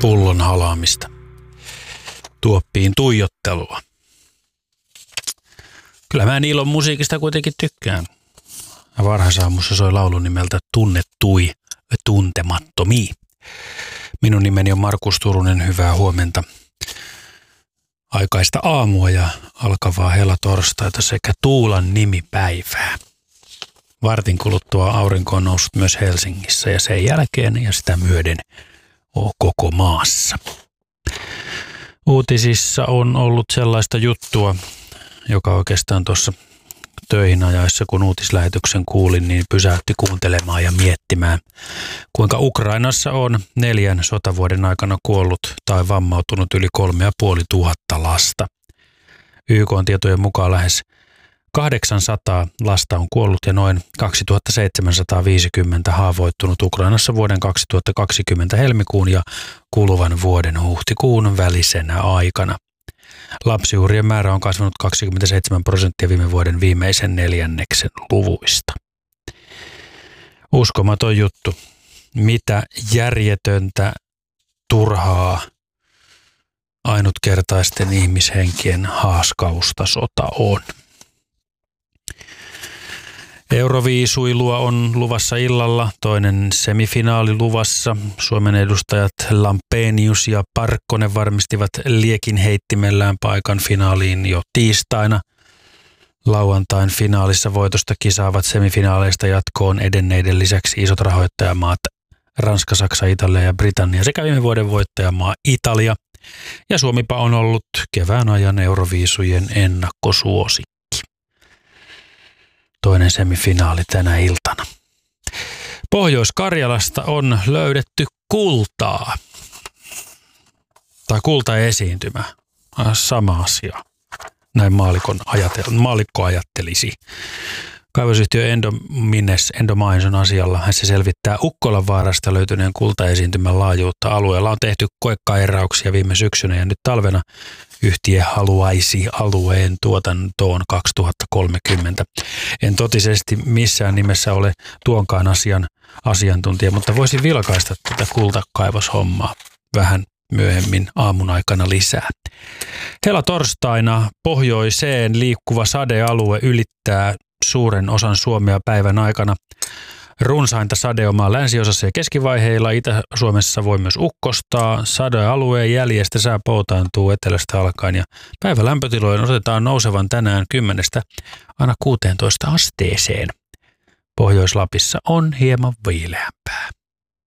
pullon halaamista, tuoppiin tuijottelua. Kyllä mä Niilon musiikista kuitenkin tykkään. Varhaisaamussa soi laulu nimeltä Tunnettui tuntemattomii. Minun nimeni on Markus Turunen, hyvää huomenta. Aikaista aamua ja alkavaa helatorstaita sekä tuulan nimipäivää. Vartin kuluttua aurinko on noussut myös Helsingissä ja sen jälkeen ja sitä myöden koko maassa. Uutisissa on ollut sellaista juttua, joka oikeastaan tuossa töihin ajaessa, kun uutislähetyksen kuulin, niin pysäytti kuuntelemaan ja miettimään, kuinka Ukrainassa on 4 sotavuoden aikana kuollut tai vammautunut yli 3500 lasta. YK:n tietojen mukaan lähes 800 lasta on kuollut ja noin 2750 haavoittunut Ukrainassa vuoden 2020 helmikuun ja kuluvan vuoden huhtikuun välisenä aikana. Lapsiuhrien määrä on kasvanut 27% viime vuoden viimeisen neljänneksen luvuista. Uskomaton juttu. Mitä järjetöntä, turhaa, ainutkertaisten ihmishenkien haaskausta sota on. Euroviisuilua on luvassa illalla, toinen semifinaali luvassa. Suomen edustajat Lampenius ja Parkkonen varmistivat liekin heittimellään paikan finaaliin jo tiistaina. Lauantain finaalissa voitosta kisaavat semifinaaleista jatkoon edenneiden lisäksi isot rahoittajamaat Ranska, Saksa, Italia ja Britannia sekä viime vuoden voittajamaa Italia. Ja Suomipa on ollut kevään ajan Euroviisujen ennakkosuosikki. Toinen semifinaali tänä iltana. Pohjois-Karjalasta on löydetty kultaa. Tai kultaesiintymä. Sama asia. Näin maallikko ajattelisi. Kaivosyhtiö Endomines on asialla. Hän se selvittää Ukkolanvaarasta löytyneen kultaesiintymän laajuutta. Alueella on tehty koekairauksia viime syksynä ja nyt talvena yhtiö haluaisi alueen tuotantoon 2030. En totisesti missään nimessä ole tuonkaan asian asiantuntija, mutta voisin vilkaista tätä kultakaivoshommaa vähän myöhemmin aamun aikana lisää. Helatorstaina pohjoiseen liikkuva sadealue ylittää suuren osan Suomea päivän aikana. Runsainta sadeomaa länsiosassa ja keskivaiheilla. Itä-Suomessa voi myös ukkostaa. Sadealueen jäljestä sää poutaantuu etelästä alkaen ja päivän lämpötilojen otetaan nousevan tänään 10 aina 16 asteeseen. Pohjois-Lapissa on hieman viileämpää.